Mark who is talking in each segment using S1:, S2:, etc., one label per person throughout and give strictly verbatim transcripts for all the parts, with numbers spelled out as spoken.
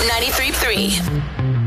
S1: ninety-three point three.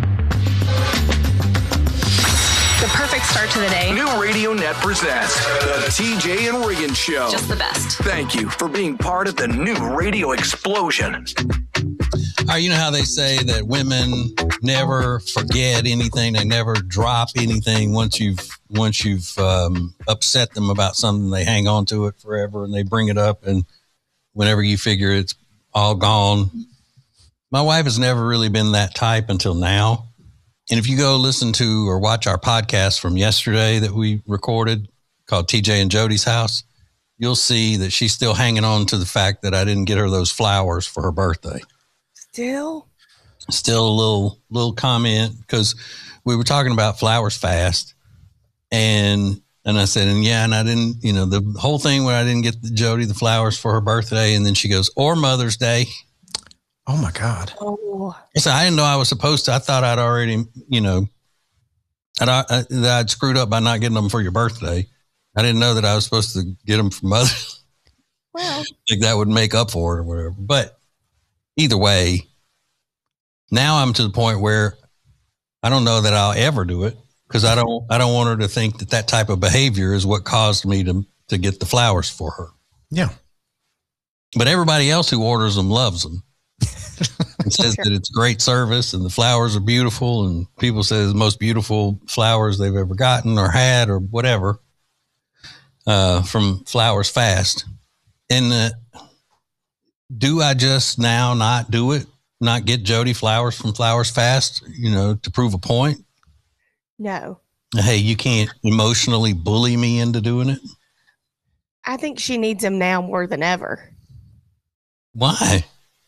S2: The perfect start to the day.
S3: New Radio Net presents the T J and Regan Show.
S1: Just the best.
S3: Thank you for being part of the new radio explosion.
S4: All right, you know how they say that women never forget anything, they never drop anything. Once you've once you've um, upset them about something, they hang on to it forever and they bring it up, and whenever you figure it's all gone. My wife has never really been that type until now. And if you go listen to or watch our podcast from yesterday that we recorded called T J and Jody's House, you'll see that she's still hanging on to the fact that I didn't get her those flowers for her birthday.
S2: Still?
S4: Still a little, little comment, because we were talking about Flowers Fast. And, and I said, and yeah, and I didn't, you know, the whole thing when I didn't get the Jody the flowers for her birthday. And then she goes, or Mother's Day.
S5: Oh my God.
S2: Oh.
S4: So I didn't know I was supposed to. I thought I'd already, you know, I'd, I, that I'd screwed up by not getting them for your birthday. I didn't know that I was supposed to get them for Mother's.
S2: Well,
S4: like that would make up for it or whatever. But either way, now I'm to the point where I don't know that I'll ever do it, because I don't, I don't want her to think that that type of behavior is what caused me to, to get the flowers for her.
S5: Yeah.
S4: But everybody else who orders them loves them. It says that it's great service and the flowers are beautiful, and people say it's the most beautiful flowers they've ever gotten or had or whatever uh, from Flowers Fast. And uh, do I just now not do it, not get Jody flowers from Flowers Fast, you know, to prove a point?
S2: no.
S4: Hey, you can't emotionally bully me into doing it.
S2: I think she needs him now more than ever.
S4: Why?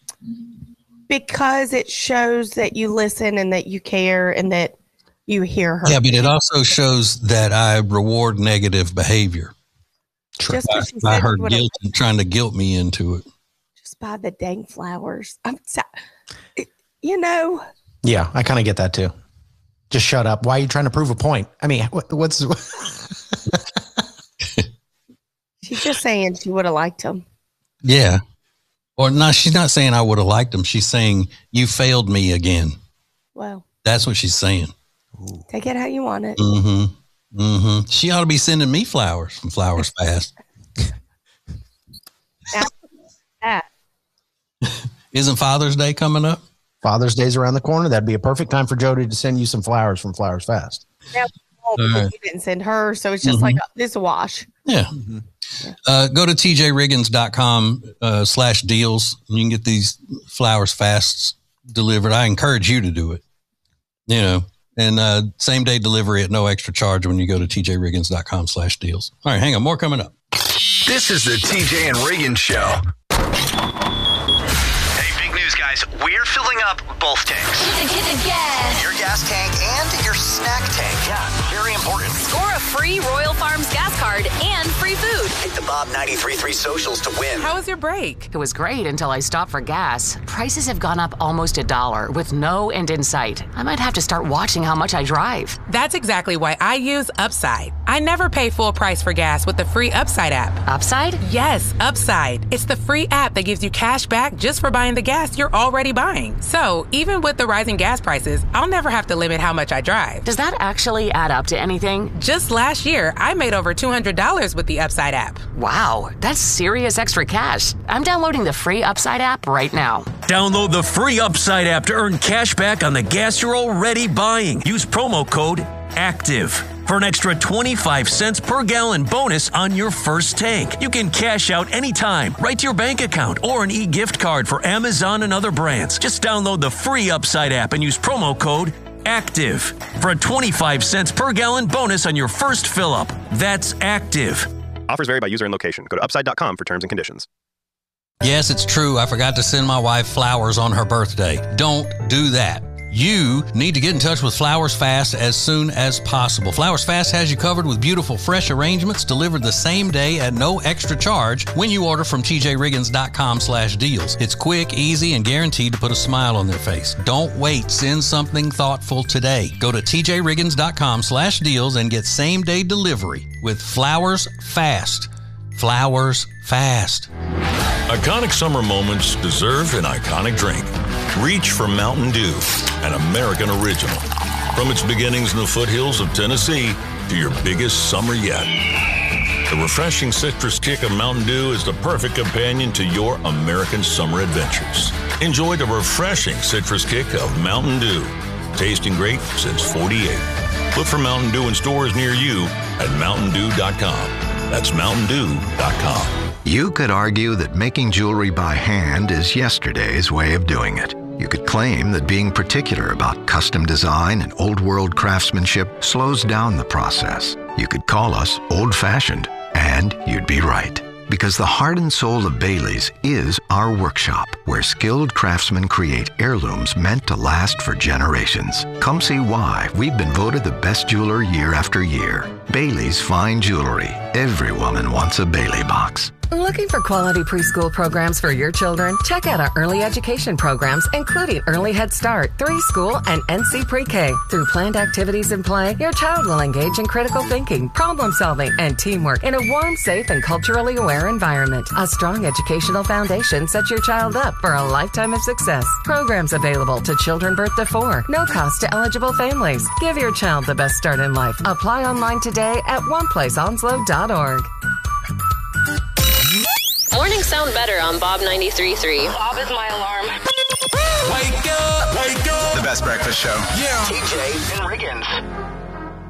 S2: Because it shows that you listen and that you care and that you hear her.
S4: Yeah, but it also shows that I reward negative behavior.
S2: Just
S4: By,
S2: 'cause she
S4: by
S2: said
S4: her
S2: she would've-
S4: guilt and trying to guilt me into it.
S2: Just buy the dang flowers. I'm so, you know.
S5: Yeah, I kind of get that too. Just shut up. Why are you trying to prove a point? I mean, what, what's...
S2: She's just saying she would have liked him.
S4: Yeah. Or no, she's not saying I would have liked him. She's saying you failed me again.
S2: Well,
S4: That's what she's saying.
S2: take it how you want it.
S4: Mm-hmm. Mm-hmm. She ought to be sending me flowers from Flowers Fast.
S2: Now, that.
S4: Isn't Father's Day coming up?
S5: Father's Day's around the corner. That'd be a perfect time for Jody to send you some flowers from Flowers Fast.
S2: Now, oh, because
S4: right.
S2: you didn't send her, so it's just
S4: Mhm.
S2: like a, this a wash.
S4: Yeah. Uh, go to T J Riggins dot com uh, slash deals. You can get these Flowers Fasts delivered. I encourage you to do it. You know, and uh, same day delivery at no extra charge when you go to T J Riggins dot com slash deals. All right, hang on. More coming up.
S3: This is the T J and Regan Show.
S6: Hey, big news, guys. We're filling up both tanks.
S1: Get the gas.
S6: Your gas tank and your snack tank. Yeah, very important.
S1: Score a free Royal Farms gas card and free food.
S6: Hit the Bob ninety-three point three socials to win.
S7: How was your break?
S8: It was great until I stopped for gas. Prices have gone up almost a dollar with no end in sight. I might have to start watching how much I drive.
S7: That's exactly why I use Upside. I never pay full price for gas with the free Upside app.
S8: Upside?
S7: Yes, Upside. It's the free app that gives you cash back just for buying the gas you're already buying. So even with the rising gas prices, I'll never have to limit how much I drive.
S8: Does that actually add up to anything?
S7: Just last year, I made over two hundred dollars with the Upside app.
S8: Wow, that's serious extra cash. I'm downloading the free Upside app right now.
S9: Download the free Upside app to earn cash back on the gas you're already buying. Use promo code ACTIVE for an extra twenty-five cents per gallon bonus on your first tank. You can cash out anytime, right to your bank account, or an e-gift card for Amazon and other brands. Just download the free Upside app and use promo code ACTIVE for a twenty-five cents per gallon bonus on your first fill-up. That's ACTIVE.
S10: Offers vary by user and location. Go to upside dot com for terms and conditions.
S4: Yes, it's true. I forgot to send my wife flowers on her birthday. Don't do that. You need to get in touch with Flowers Fast as soon as possible. Flowers Fast has you covered with beautiful, fresh arrangements delivered the same day at no extra charge when you order from T J Riggins dot com slash deals. It's quick, easy, and guaranteed to put a smile on their face. Don't wait. Send something thoughtful today. Go to T J Riggins dot com slash deals and get same-day delivery with Flowers Fast. Flowers Fast.
S11: Iconic summer moments deserve an iconic drink. Reach for Mountain Dew, an American original. From its beginnings in the foothills of Tennessee to your biggest summer yet. The refreshing citrus kick of Mountain Dew is the perfect companion to your American summer adventures. Enjoy the refreshing citrus kick of Mountain Dew. Tasting great since forty-eight. Look for Mountain Dew in stores near you at mountain dew dot com. That's mountain dew dot com.
S12: You could argue that making jewelry by hand is yesterday's way of doing it. You could claim that being particular about custom design and old-world craftsmanship slows down the process. You could call us old-fashioned, and you'd be right. Because the heart and soul of Bailey's is our workshop, where skilled craftsmen create heirlooms meant to last for generations. Come see why we've been voted the best jeweler year after year. Bailey's Fine Jewelry. Every woman wants a Bailey box.
S13: Looking for quality preschool programs for your children? Check out our early education programs, including Early Head Start, three School, and N C Pre-K. Through planned activities and play, your child will engage in critical thinking, problem solving, and teamwork in a warm, safe, and culturally aware environment. A strong educational foundation sets your child up for a lifetime of success. Programs available to children birth to four. No cost to eligible families. Give your child the best start in life. Apply online today at one place onslow dot org.
S1: Mornings sound better on Bob ninety-three point three.
S14: Bob is my alarm.
S3: Wake up! Wake up!
S6: The best breakfast show.
S3: Yeah.
S6: T J and Riggins.